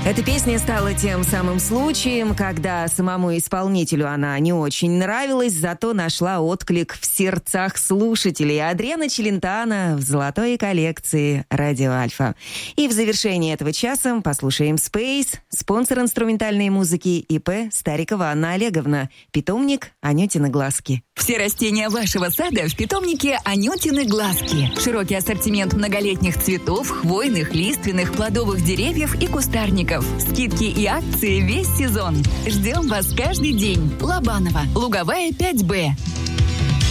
Эта песня стала тем самым случаем, когда самому исполнителю она не очень нравилась, зато нашла отклик в сердцах слушателей. Адриано Челентано в золотой коллекции «Радио Альфа». И в завершении этого часа послушаем Space, спонсор инструментальной музыки ИП Старикова Анна Олеговна, питомник Анютины глазки. Все растения вашего сада в питомнике Анютины глазки. Широкий ассортимент многолетних цветов, хвойных, лиственных, плодовых деревьев и кустарников. Скидки и акции весь сезон. Ждем вас каждый день. Лобанова, Луговая, 5Б.